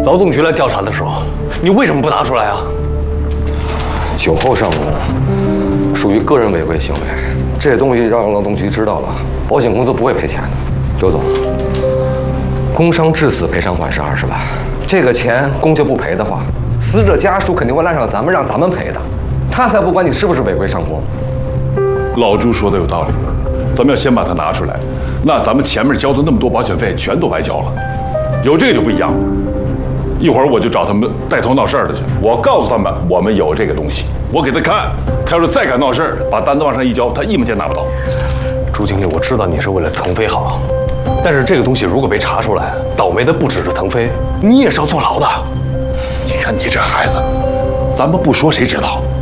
劳动局来调查的时候，你为什么不拿出来啊？ 酒后上工属于个人违规行为，这些东西让劳动局知道了，保险公司不会赔钱的。刘总，工伤致死赔偿款是20万，这个钱公家不赔的话，死者家属肯定会赖上咱们，让咱们赔的，他才不管你是不是违规上工。 老朱说的有道理，咱们要先把它拿出来，那咱们前面交的那么多保险费全都白交了。有这个就不一样了。一会儿我就找他们带头闹事儿的去，我告诉他们我们有这个东西，我给他看，他要是再敢闹事儿，把单子往上一交，他一毛钱拿不到。 朱经理，我知道你是为了腾飞好，但是这个东西如果被查出来，倒霉的不只是腾飞，你也是要坐牢的。 你看你这孩子，咱们不说谁知道？